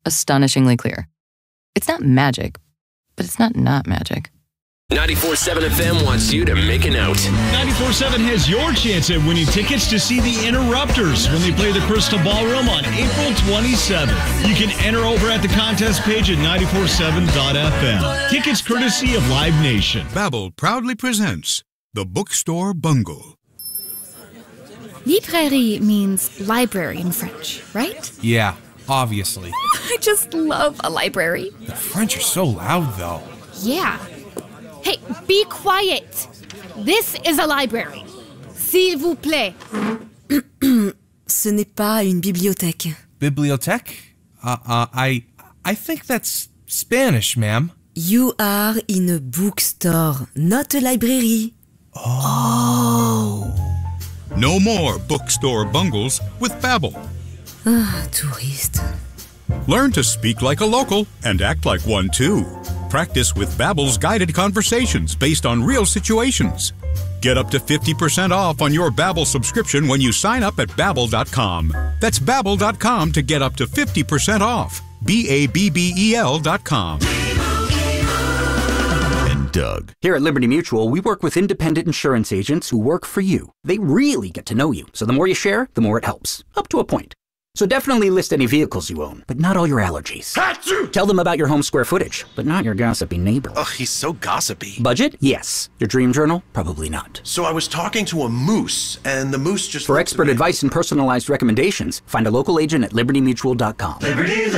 astonishingly clear. It's not magic, but it's not magic. 94.7 FM wants you to make a note. 94.7 has your chance at winning tickets to see the Interrupters when they play the Crystal Ballroom on April 27th. You can enter over at the contest page at 947.fm. Tickets courtesy of Live Nation. Babbel proudly presents The Bookstore Bungle. Librairie means library in French, right? Yeah, obviously. I just love a library. The French are so loud, though. Yeah. Hey, be quiet. This is a library. S'il vous plaît. Ce n'est pas une bibliothèque. Bibliothèque? I think that's Spanish, ma'am. You are in a bookstore, not a library. Oh. No more bookstore bungles with Babbel. Ah, touriste. Learn to speak like a local and act like one too. Practice with Babbel's guided conversations based on real situations. Get up to 50% off on your Babbel subscription when you sign up at Babbel.com. That's Babbel.com to get up to 50% off. Babbel.com. And Doug. Here at Liberty Mutual, we work with independent insurance agents who work for you. They really get to know you, so the more you share, the more it helps. Up to a point. So definitely list any vehicles you own, but not all your allergies. Achoo! Tell them about your home square footage, but not your gossipy neighbor. Ugh, he's so gossipy. Budget? Yes. Your dream journal? Probably not. So I was talking to a moose, and the moose just... For expert advice and personalized recommendations, find a local agent at libertymutual.com.